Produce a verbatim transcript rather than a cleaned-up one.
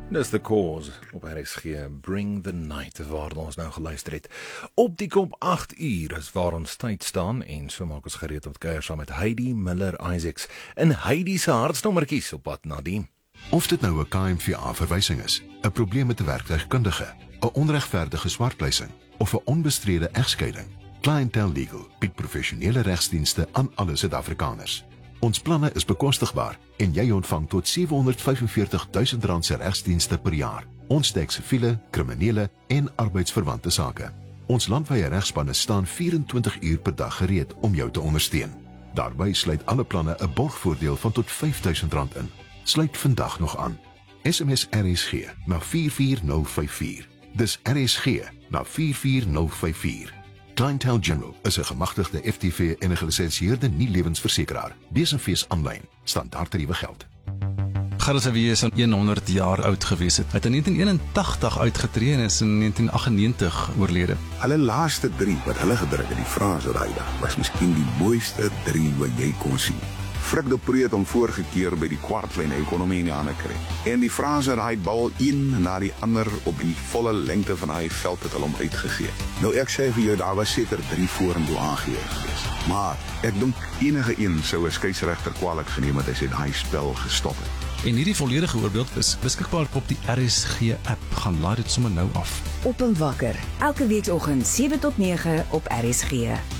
Dis The Cause op R S G, Bring the Night, waar ons nou geluister het. Op die kop agt uur is waar ons tyd staan, en so maak ons gereed om te kuier saam met Heidi Miller-Isaacs in Heidi se hartsnommertjies op pad na die. Of dit nou 'n K M V A-verwysing is, 'n probleem met 'n werktuigkundige, 'n onregverdige swartpleising of 'n onbestrede egskeiding, Clientele Legal bied professionele regsdienste aan alle Suid-Afrikaners. Ons planne is bekostigbaar en jy ontvang tot sewehonderdvyfenveertig duisend rand se regsdienste per jaar. Ons dek siviele, kriminele en arbeidsverwante sake. Ons landwyse regspanne staan vyf-en-twintig uur per dag gereed om jou te ondersteun. Daarby sluit alle planne 'n borgvoordeel van tot vyf duisend rand in. Sluit vandag nog aan. S M S R S G na vier vier nul vyf vier. Dis R S G na vier vier nul vyf vier. Clientele General is 'n gemagtigde F T V en 'n gelisensieerde nie-lewensversekeraar. Lees en fees aanlyn. Standaard tariewe geld. Gerrit se wie is honderd jaar oud gewees het. Hy het in negentien eenentachtig uitgetree en is in negentien aggennegentig oorlede. Hulle laaste drie wat hulle gedruk het, die Franse Ryder, was miskien die mooiste drie wat jy kon sien. Frik de Pre het hom voorgekeer by die kwartlyn ekonomie in die hande kry. En die Franse raai bal een na die ander op die volle lengte van hy veld het hulle hom uitgegee. Nou ek sê vir jou, daar was seker drie vorentoe aangeheur gewees. Maar ek dink enige een sou 'n skeieregter kwaadlik geneem het as hy daai spel gestop het. En hierdie volledige voorbeeld is beskikbaar op die R S G app. Gaan laai dit sommer nou af. Op en wakker, elke weekoggend sewe tot nege op R S G.